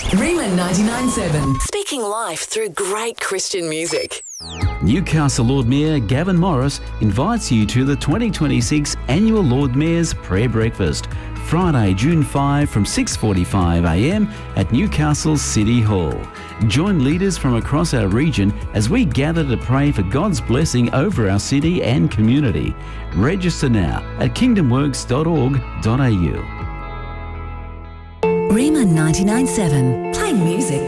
Rima 99.7. Speaking life through great Christian music. Newcastle Lord Mayor Gavin Morris invites you to the 2026 Annual Lord Mayor's Prayer Breakfast, Friday, June 5 from 6:45am at Newcastle City Hall. Join leaders from across our region as we gather to pray for God's blessing over our city and community. Register now at kingdomworks.org.au. Rima 99.7. Playing music